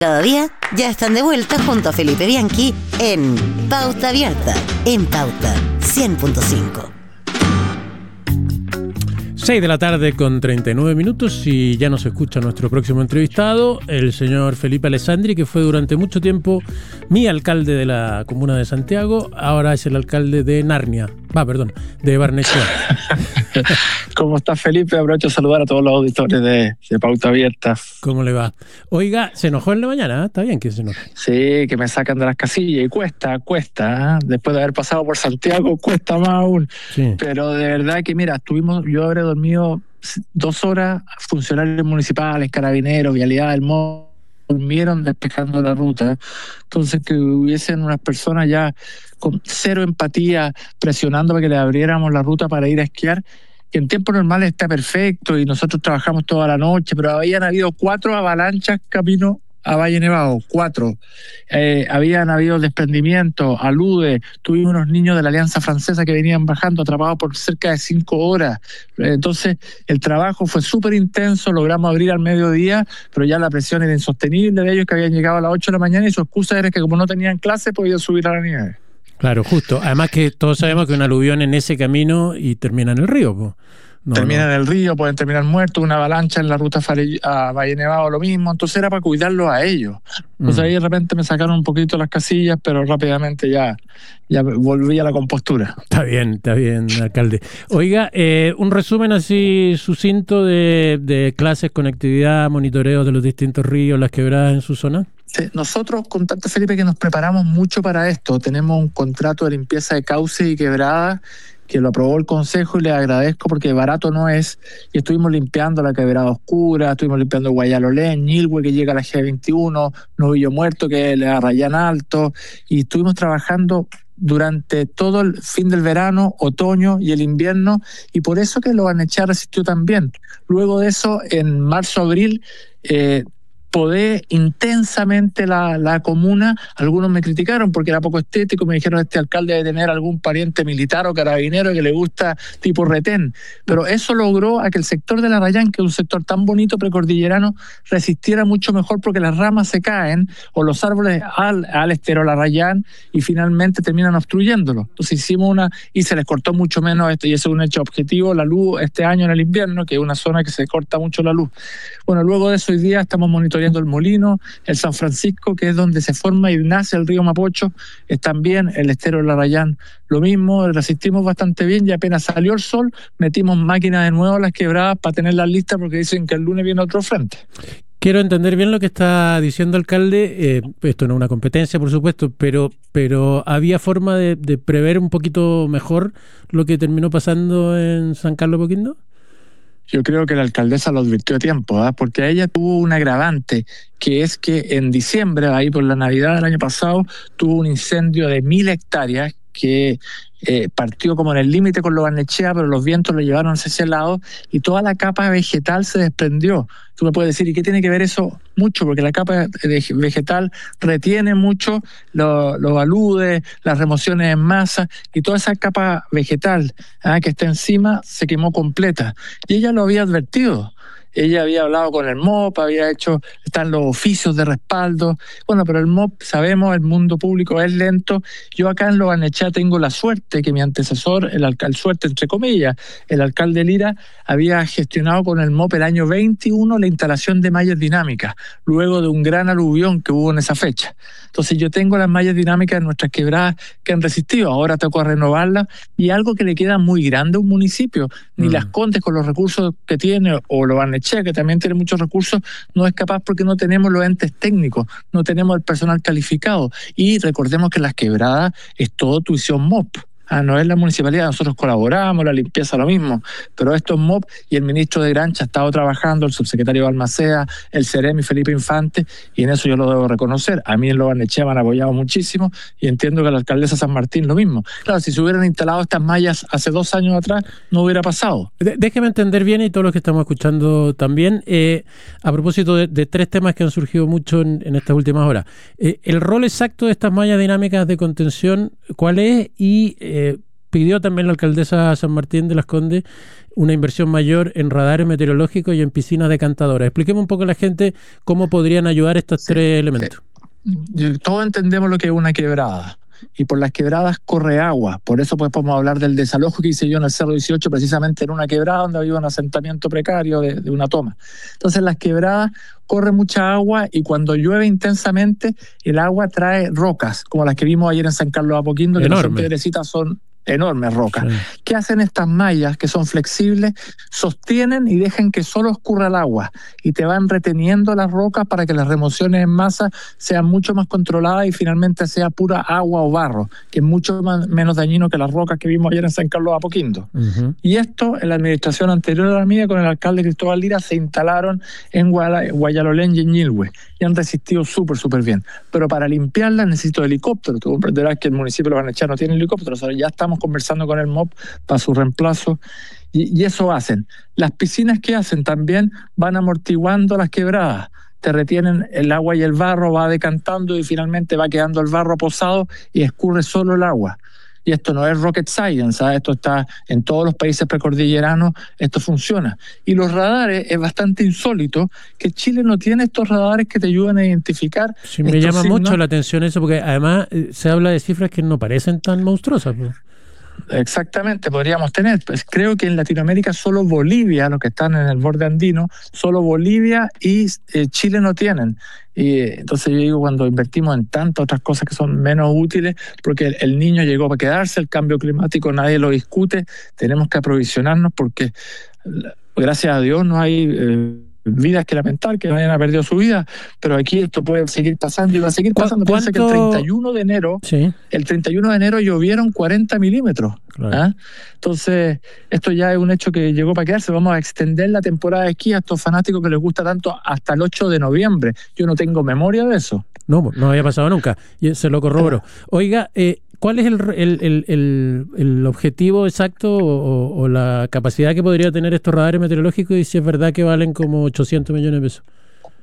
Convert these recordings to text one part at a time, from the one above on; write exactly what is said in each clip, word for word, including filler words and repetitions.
Cada día ya están de vuelta junto a Felipe Bianchi en Pauta Abierta, en Pauta cien punto cinco. seis de la tarde con treinta y nueve minutos y ya nos escucha nuestro próximo entrevistado, el señor Felipe Alessandri, que fue durante mucho tiempo mi alcalde de la comuna de Santiago, ahora es el alcalde de Narnia, va, perdón, de Barnechea. ¿Cómo estás, Felipe? Aprovecho a saludar a todos los auditores de, de Pauta Abierta. ¿Cómo le va? Oiga, se enojó en la mañana, ¿eh? Está bien que se enoje. Sí, que me sacan de las casillas y cuesta, cuesta, ¿eh? Después de haber pasado por Santiago, cuesta más aún. Sí. Pero de verdad que, mira, estuvimos, yo habré dormido dos horas, funcionarios municipales, carabineros, vialidad del modo, durmieron despejando la ruta. Entonces, que hubiesen unas personas ya con cero empatía presionando para que le abriéramos la ruta para ir a esquiar, que en tiempo normal está perfecto y nosotros trabajamos toda la noche, pero habían habido cuatro avalanchas camino a Valle Nevado, cuatro. Eh, habían habido desprendimientos, aludes, tuvimos unos niños de la Alianza Francesa que venían bajando atrapados por cerca de cinco horas. Entonces el trabajo fue súper intenso, logramos abrir al mediodía, pero ya la presión era insostenible de ellos, que habían llegado a las ocho de la mañana y su excusa era que como no tenían clase podían subir a la nieve. Claro, justo. Además que todos sabemos que un aluvión en ese camino y termina en el río, pues. No, terminan no. en el río, pueden terminar muertos, una avalancha en la ruta a Valle Nevado, lo mismo. Entonces era para cuidarlos a ellos. Entonces mm. ahí de repente me sacaron un poquito las casillas, pero rápidamente ya, ya volví a la compostura. Está bien, está bien, alcalde. Oiga, eh, un resumen así sucinto de, de clases, conectividad, monitoreo de los distintos ríos, las quebradas en su zona. Sí, nosotros, contacto Felipe, que nos preparamos mucho para esto. Tenemos un contrato de limpieza de cauces y quebradas que lo aprobó el Consejo y le agradezco porque barato no es. Y estuvimos limpiando la Quebrada Oscura, estuvimos limpiando Guayalolén, Ñilhue, que llega a la G veintiuno, Novillo Muerto, que es la Arrayán Alto, y estuvimos trabajando durante todo el fin del verano, otoño y el invierno, y por eso que lo Barnechea resistió también. Luego de eso, en marzo, abril, eh, podé intensamente la, la comuna. Algunos me criticaron porque era poco estético, me dijeron este alcalde debe tener algún pariente militar o carabinero que le gusta tipo retén, pero eso logró a que el sector de la Arrayán, que es un sector tan bonito precordillerano, resistiera mucho mejor porque las ramas se caen o los árboles al, al estero la Arrayán y finalmente terminan obstruyéndolo. Entonces hicimos una, y se les cortó mucho menos, esto, y eso es un hecho objetivo, la luz este año en el invierno, que es una zona que se corta mucho la luz. Bueno, luego de eso hoy día estamos monitoreando el Molino, el San Francisco, que es donde se forma y nace el río Mapocho, es también el estero de la Arrayán, lo mismo, resistimos bastante bien y apenas salió el sol, metimos máquinas de nuevo a las quebradas para tenerlas listas porque dicen que el lunes viene otro frente. Quiero entender bien lo que está diciendo el alcalde, eh, esto no es una competencia, por supuesto, pero, pero ¿había forma de, de prever un poquito mejor lo que terminó pasando en San Carlos de Apoquindo? Yo creo que la alcaldesa lo advirtió a tiempo, ¿eh? Porque ella tuvo un agravante, que es que en diciembre, ahí por la Navidad del año pasado, tuvo un incendio de mil hectáreas que eh, partió como en el límite con Lo Barnechea, pero los vientos lo llevaron hacia ese lado y toda la capa vegetal se desprendió. Tú me puedes decir, ¿y qué tiene que ver eso? Mucho, porque la capa vegetal retiene mucho los, los aludes, las remociones en masa, y toda esa capa vegetal ¿eh? que está encima se quemó completa. Y ella lo había advertido. Ella había hablado con el M O P, había hecho, están los oficios de respaldo. Bueno, pero el M O P, sabemos, el mundo público es lento. Yo acá en Lo Barnechea tengo la suerte que mi antecesor, el alcalde, suerte entre comillas, el alcalde Lira, había gestionado con el M O P el año veintiuno la instalación de mallas dinámicas, luego de un gran aluvión que hubo en esa fecha. Entonces yo tengo las mallas dinámicas en nuestras quebradas que han resistido, ahora tengo que renovarlas, y algo que le queda muy grande a un municipio, ni mm. Las Condes con los recursos que tiene, o Lo Barnechea, que también tiene muchos recursos, no es capaz porque no tenemos los entes técnicos, no tenemos el personal calificado, y recordemos que las quebradas es todo tuición M O P. Ah, no es la municipalidad, nosotros colaboramos, la limpieza lo mismo, pero esto es M O P y el ministro de Grancha ha estado trabajando, el subsecretario Balmaceda, el Ceremi Felipe Infante, y en eso yo lo debo reconocer. A mí en Lo Barnechea me han apoyado muchísimo y entiendo que la alcaldesa San Martín lo mismo. Claro, si se hubieran instalado estas mallas hace dos años atrás, no hubiera pasado. De- déjeme entender bien, y todos los que estamos escuchando también, eh, a propósito de, de tres temas que han surgido mucho en, en estas últimas horas. Eh, el rol exacto de estas mallas dinámicas de contención, ¿cuál es? Y... Eh, pidió también la alcaldesa San Martín de Las Condes una inversión mayor en radares meteorológicos y en piscinas decantadoras. Expliquemos un poco a la gente cómo podrían ayudar estos sí, tres elementos. Eh, todos entendemos lo que es una quebrada. Y por las quebradas corre agua. Por eso pues podemos hablar del desalojo que hice yo en el Cerro dieciocho, precisamente en una quebrada donde había un asentamiento precario de, de una toma. Entonces las quebradas corre mucha agua y cuando llueve intensamente el agua trae rocas, como las que vimos ayer en San Carlos de Apoquindo, que no son piedrecitas, son enormes rocas. Sí. ¿Qué hacen estas mallas que son flexibles? Sostienen y dejan que solo escurra el agua y te van reteniendo las rocas para que las remociones en masa sean mucho más controladas y finalmente sea pura agua o barro, que es mucho más, menos dañino que las rocas que vimos ayer en San Carlos de Apoquindo. Uh-huh. Y esto en la administración anterior a la mía, con el alcalde Cristóbal Lira, se instalaron en Guayalolén y en Ñilhue y han resistido súper, súper bien. Pero para limpiarlas necesito helicóptero. Tú comprenderás que el municipio de Barnechea no tiene helicóptero, o sea, ya estamos conversando con el M O P para su reemplazo y, y eso hacen. Las piscinas que hacen también van amortiguando las quebradas, te retienen el agua y el barro, va decantando y finalmente va quedando el barro posado y escurre solo el agua. Y esto no es rocket science, ¿sabes? Esto está en todos los países precordilleranos, esto funciona. Y los radares, es bastante insólito que Chile no tiene estos radares que te ayudan a identificar. Sí, me llama signos. mucho la atención eso, porque además se habla de cifras que no parecen tan monstruosas, pues. Exactamente, podríamos tener. Pues creo que en Latinoamérica solo Bolivia, los que están en el borde andino, solo Bolivia y eh, Chile no tienen. Y entonces yo digo, cuando invertimos en tantas otras cosas que son menos útiles, porque el, el niño llegó para quedarse, el cambio climático nadie lo discute, tenemos que aprovisionarnos porque gracias a Dios no hay eh, vidas que lamentar, que hayan perdido su vida, pero aquí esto puede seguir pasando y va a seguir pasando. Piensa que el treinta y uno de enero, sí. el treinta y uno de enero llovieron cuarenta milímetros. Claro. ¿Ah? Entonces, esto ya es un hecho que llegó para quedarse. Vamos a extender la temporada de esquí a estos fanáticos que les gusta tanto hasta el ocho de noviembre. Yo no tengo memoria de eso. No, no había pasado nunca. Y se lo corroboro. Oiga, eh, ¿cuál es el, el, el, el, el objetivo exacto o, o la capacidad que podría tener estos radares meteorológicos y si es verdad que valen como ochocientos millones de pesos?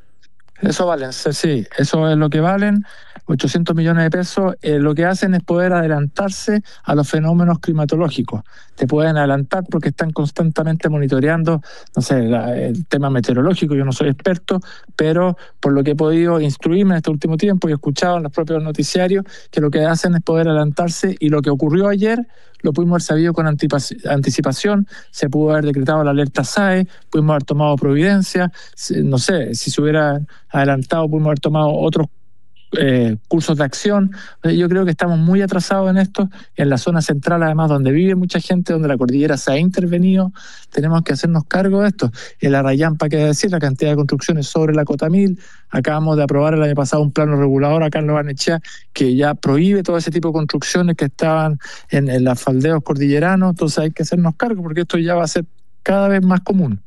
Eso valen, sí, eso es lo que valen, ochocientos millones de pesos. Eh, lo que hacen es poder adelantarse a los fenómenos climatológicos. Te pueden adelantar porque están constantemente monitoreando, no sé, la, el tema meteorológico. Yo no soy experto, pero por lo que he podido instruirme en este último tiempo y he escuchado en los propios noticiarios, que lo que hacen es poder adelantarse y lo que ocurrió ayer lo pudimos haber sabido con anticipación, se pudo haber decretado la alerta S A E, pudimos haber tomado providencia, no sé, si se hubiera adelantado pudimos haber tomado otros eh, cursos de acción. Yo creo que estamos muy atrasados en esto, en la zona central además donde vive mucha gente, donde la cordillera se ha intervenido, tenemos que hacernos cargo de esto. El Arrayán, para qué decir, la cantidad de construcciones sobre la cota mil, acabamos de aprobar el año pasado un plano regulador acá en Barnechea que ya prohíbe todo ese tipo de construcciones que estaban en, en los faldeos cordilleranos, entonces hay que hacernos cargo porque esto ya va a ser cada vez más común.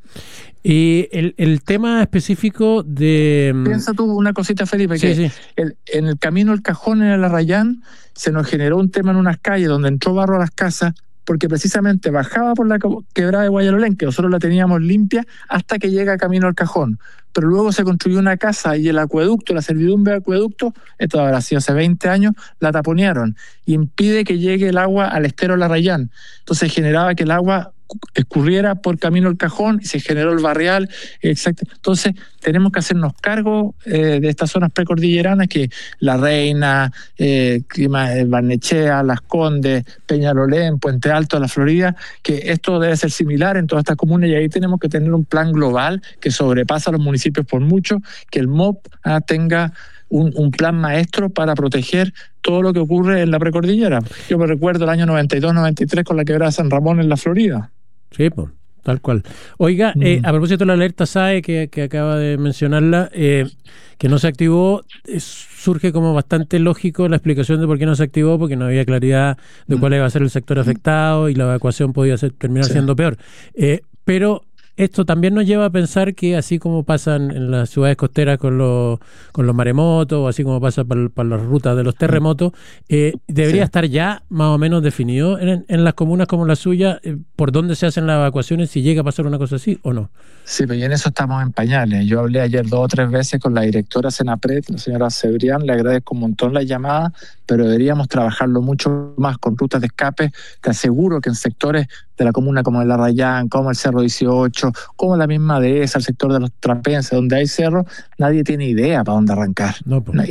Y el, el tema específico de... Piensa tú una cosita, Felipe, sí, que sí. El, en el camino El Cajón, en el Arrayán, se nos generó un tema en unas calles donde entró barro a las casas, porque precisamente bajaba por la quebrada de Guayalolén, que nosotros la teníamos limpia, hasta que llega camino al Cajón. Pero luego se construyó una casa y el acueducto, la servidumbre de acueducto, esto habrá sido hace veinte años, la taponearon y impide que llegue el agua al estero El Arrayán. Entonces generaba que el agua escurriera por camino al Cajón y se generó el barrial. Exacto. Entonces tenemos que hacernos cargo eh, de estas zonas precordilleranas, que La Reina, eh, Barnechea, Las Condes, Peñalolén, Puente Alto, La Florida, que esto debe ser similar en todas estas comunas y ahí tenemos que tener un plan global que sobrepasa a los municipios por mucho, que el M O P ah, tenga Un, un plan maestro para proteger todo lo que ocurre en la precordillera. Yo me recuerdo el año noventa y dos noventa y tres con la quebrada de San Ramón en la Florida. Sí, pues, tal cual. Oiga, mm. eh, a propósito de la alerta S A E que, que acaba de mencionarla, eh, que no se activó, eh, surge como bastante lógico la explicación de por qué no se activó, porque no había claridad de mm. cuál iba a ser el sector afectado y la evacuación podía ser, terminar sí. siendo peor. Eh, pero esto también nos lleva a pensar que así como pasan en las ciudades costeras con los, con los maremotos, o así como pasa para, para las rutas de los terremotos, eh, debería sí. estar ya más o menos definido en, en las comunas como la suya, eh, por dónde se hacen las evacuaciones, si llega a pasar una cosa así o no. Sí, pero en eso estamos en pañales. Yo hablé ayer dos o tres veces con la directora Senapred, la señora Cebrián, le agradezco un montón la llamada, pero deberíamos trabajarlo mucho más con rutas de escape. Te aseguro que en sectores de la comuna como el Arrayán, como el Cerro dieciocho, como la misma dehesa, el sector de los Trapenses, donde hay cerros, nadie tiene idea para dónde arrancar. No, pues.